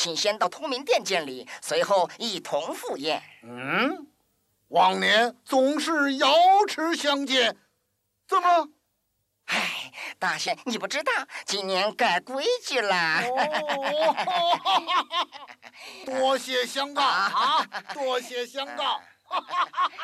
请先到通明殿见礼，随后一同赴宴。 往年总是瑶池相见，怎么？ 哎，大仙，你不知道，今年改规矩了。 多谢相告啊！多谢相告。